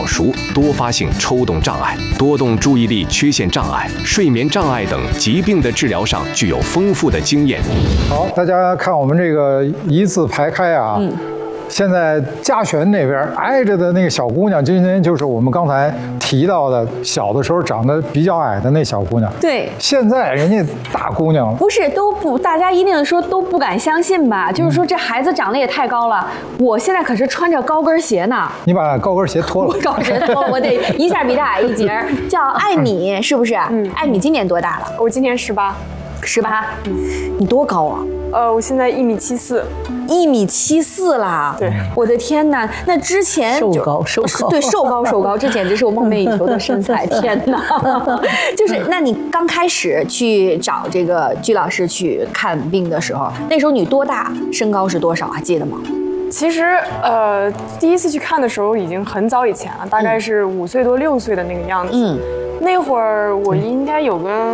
熟多发性抽动障碍、多动注意力缺陷障碍、睡眠障碍等疾病的治疗上具有丰富的经验。 好，大家看我们这个一字排开啊。现在嘉泉那边挨着的那个小姑娘，今天就是我们刚才提到的小的时候长得比较矮的那小姑娘。 对， 现在人家大姑娘了。 不是都不，大家一定说都不敢相信吧？就是说这孩子长得也太高了，我现在可是穿着高跟鞋呢。 你把高跟鞋脱了。 我高跟鞋脱了，我得一下比他矮一截。叫艾米，是不是？艾米今年多大了？ 我今年18。 18。你多高啊？ 我现在1.74米。 1.74米啦！ 对， 我的天哪！那之前瘦高， 对，瘦高，这简直是我梦寐以求的身材！天哪！就是那你刚开始去找这个居老师去看病的时候，那时候你多大？身高是多少？还记得吗？ 其实第一次去看的时候已经很早以前了，大概是5岁多6岁的那个样子。那会儿我应该有个。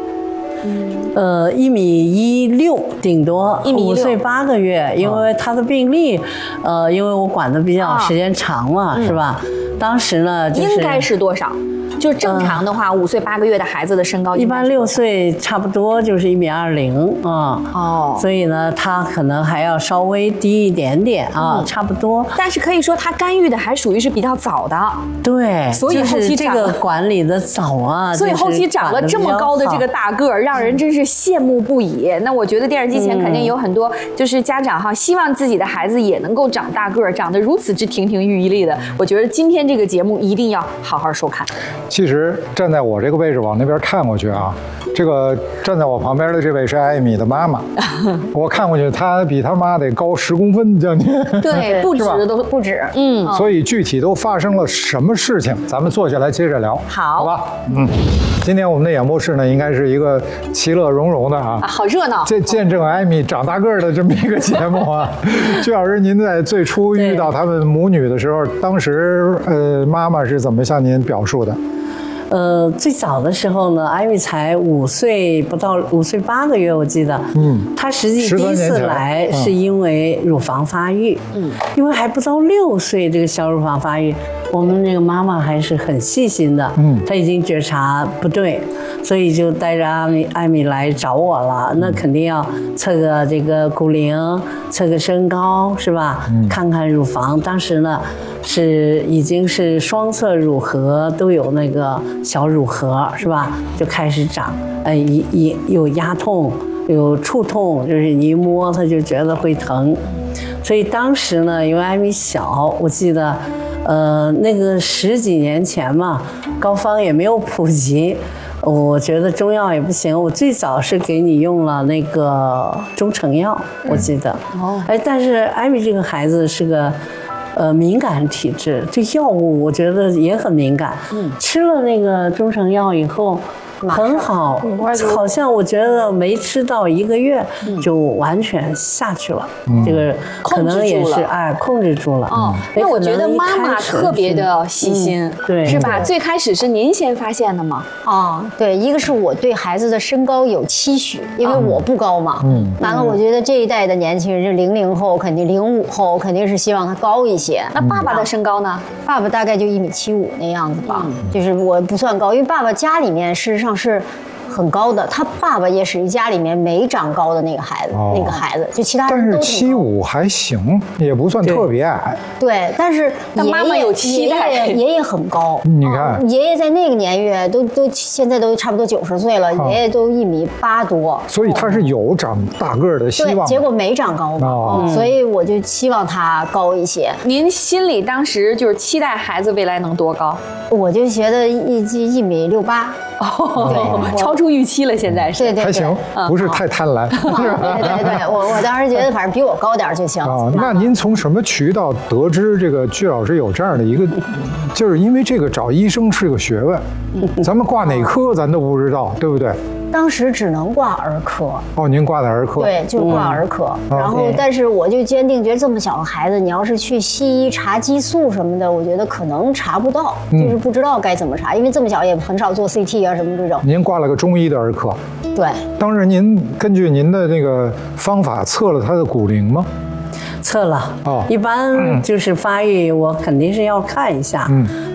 1.16米顶多 ，1.16米 ，5岁8个月，因为他的病历，因为我管的比较时间长嘛，是吧？当时呢， 应该是多少？就正常的话，5岁8个月的孩子的身高， 一般6岁差不多就是1.20米啊。 哦， 所以呢，他可能还要稍微低一点点啊，差不多。 但是可以说他干预的还属于是比较早的。 对， 所以后期这个管理的早啊， 所以后期长了这么高的这个大个儿，让人真是羡慕不已。那我觉得电视机前肯定有很多就是家长哈，希望自己的孩子也能够长大个儿，长得如此之亭亭玉立的。我觉得今天这个节目一定要好好收看。 其实站在我这个位置往那边看过去啊，这个站在我旁边的这位是艾米的妈妈，我看过去，她比她妈得高10公分将近。 对，不止都不止。 所以具体都发生了什么事情，咱们坐下来接着聊，好吧？今天我们的演播室呢，应该是一个其乐融融的啊， 好热闹。 见证艾米长大个儿的这么一个节目啊。居老师，您在最初遇到他们母女的时候，当时妈妈是怎么向您表述的？ 最早的时候呢，艾米才5岁不到，5岁8个月，我记得。她实际第一次来是因为乳房发育。因为还不到6岁，这个小乳房发育，我们那个妈妈还是很细心的。她已经觉察不对，所以就带着艾米来找我了。那肯定要测个这个骨龄，测个身高，是吧？看看乳房。当时呢，已经是双侧乳核都有那个小乳核，是吧？就开始长，有压痛，有触痛，就是你一摸它就觉得会疼。所以当时呢，因为艾米小，我记得，那个10几年前嘛，膏方也没有普及，我觉得中药也不行。我最早是给你用了那个中成药，我记得。但是艾米这个孩子是个。敏感体质，对药物我觉得也很敏感。吃了那个中成药以后很好，好像我觉得没吃到1个月就完全下去了。这个可能也是控制住了。 那我觉得妈妈特别的细心， 对， 是吧？最开始是您先发现的吗？ 对，一个是我对孩子的身高有期许，因为我不高嘛。完了，我觉得这一代的年轻人，这00后肯定05后肯定是希望他高一些。 那爸爸的身高呢？ 爸爸大概就1.75米那样子吧，就是我不算高，因为爸爸家里面事实上是很高的，他爸爸也属于家里面没长高的那个孩子，就其他人都挺高。但是75还行，也不算特别矮。 对，但是妈妈有期待， 爷爷很高。 你看， 爷爷在那个年月现在都差不多90岁了，爷爷都1.8米多。 所以他是有长大个儿的希望。 对，结果没长高嘛，所以我就期望他高一些。 您心里当时就是期待孩子未来能多高？ 我就觉得1.68米。 对，超出预期了，现在是。 对， 还行，不是太贪婪。 对，我当时觉得反正比我高点就行。 那您从什么渠道得知这个居老师有这样的一个？就是因为这个找医生是个学问，咱们挂哪科咱都不知道，对不对？ 当时只能挂儿科。 您挂的儿科。 对，就挂儿科。然后，但是我就坚定觉得这么小的孩子，你要是去西医查激素什么的，我觉得可能查不到，就是不知道该怎么查，因为这么小也很少做 CT 啊什么这种。 您挂了个中医的儿科。 对。 当时您根据您的那个方法测了他的骨龄吗？ 测了。一般就是发育，我肯定是要看一下。